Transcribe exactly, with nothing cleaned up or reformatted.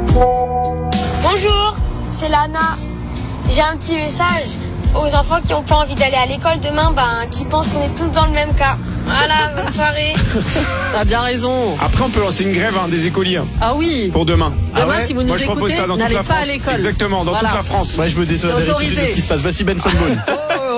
Bonjour, c'est Lana. J'ai un petit message aux enfants qui n'ont pas envie d'aller à l'école demain, ben, qui pensent qu'on est tous dans le même cas. Voilà, bonne soirée. T'as bien raison. Après, on peut lancer une grève hein, des écoliers. Ah oui. Pour demain. Demain, Ah ouais si vous nous Moi, je propose écoutez, ça dans toute n'allez la pas France. à l'école. Exactement, dans Voilà. toute la France. Moi, je me désolidarise de Autorisé. ce qui se passe. Voici Benson Boone.